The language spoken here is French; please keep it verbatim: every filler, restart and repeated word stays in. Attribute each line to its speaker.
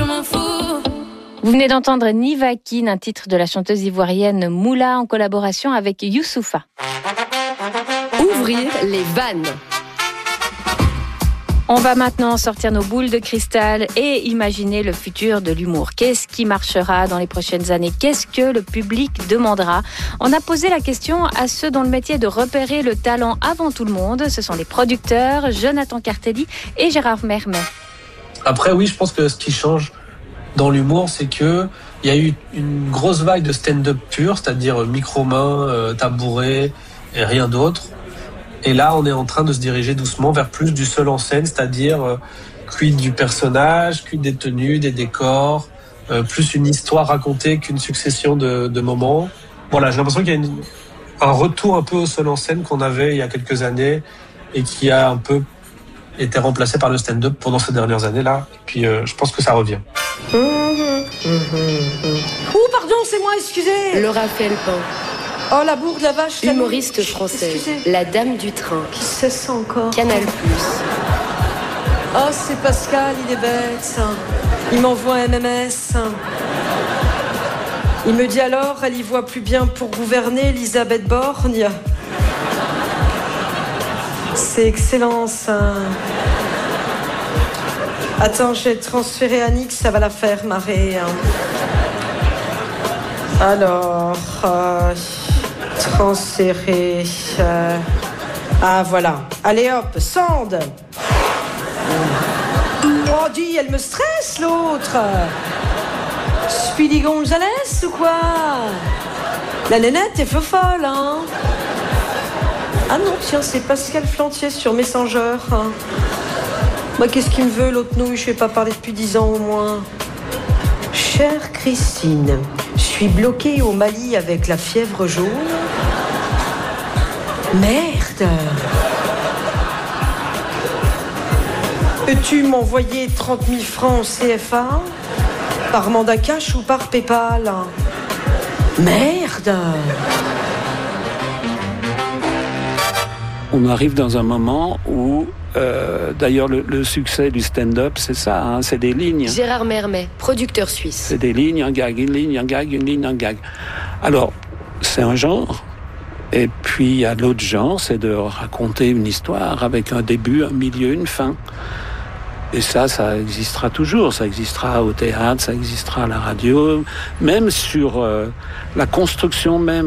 Speaker 1: Vous venez d'entendre Nivakin, un titre de la chanteuse ivoirienne Moula en collaboration avec Youssoupha.
Speaker 2: Ouvrir les vannes.
Speaker 1: On va maintenant sortir nos boules de cristal et imaginer le futur de l'humour. Qu'est-ce qui marchera dans les prochaines années? Qu'est-ce que le public demandera? On a posé la question à ceux dont le métier est de repérer le talent avant tout le monde. Ce sont les producteurs Jonathan Cartelli et Gérard Mermet.
Speaker 3: Après, oui, je pense que ce qui change dans l'humour, c'est que il y a eu une grosse vague de stand-up pur, c'est-à-dire micro-main, euh, tabouret et rien d'autre. Et là, on est en train de se diriger doucement vers plus du seul en scène, c'est-à-dire euh, quid du personnage, quid des tenues, des décors, euh, plus une histoire racontée qu'une succession de, de moments. Voilà, j'ai l'impression qu'il y a une, un retour un peu au seul en scène qu'on avait il y a quelques années et qui a un peu été remplacé par le stand-up pendant ces dernières années-là. Et puis, euh, je pense que ça revient.
Speaker 4: Mmh, mmh, mmh. Oh, pardon, c'est moi, excusez.
Speaker 2: Laura Felpin.
Speaker 4: Oh, la bourre de la vache.
Speaker 2: Humoriste française.
Speaker 4: Excusez.
Speaker 2: La dame du train.
Speaker 4: Qui c'est ça encore?
Speaker 2: Canal plus.
Speaker 4: Oh, c'est Pascal, il est bête, ça. Il m'envoie un M M S. Il me dit alors, elle y voit plus bien pour gouverner, Elisabeth Borgne. C'est excellent, ça. Attends, j'ai transféré à Nix, ça va la faire marrer. Hein. Alors, euh, transférer. Euh, ah, voilà. Allez hop, Sand. Oh, dis, elle me stresse, l'autre. Speedy Gonzalez ou quoi? La nénette est feu folle, hein. Ah non, tiens, c'est Pascal Flantier sur Messenger. Hein. Moi, qu'est-ce qu'il me veut, l'autre nouille? Je ne vais pas parler depuis dix ans au moins. Chère Christine, je suis bloquée au Mali avec la fièvre jaune. Merde! Peux-tu m'envoyer trente mille francs en C F A? Par mandat cash ou par PayPal? Merde!
Speaker 5: On arrive dans un moment où, euh, d'ailleurs, le, le succès du stand-up, c'est ça, hein, c'est des lignes.
Speaker 2: Gérard Mermet, producteur suisse.
Speaker 5: C'est des lignes, un gag, une ligne, un gag, une ligne, un gag. Alors, c'est un genre. Et puis, il y a l'autre genre, c'est de raconter une histoire avec un début, un milieu, une fin. Et ça, ça existera toujours. Ça existera au théâtre, ça existera à la radio, même sur euh, la construction même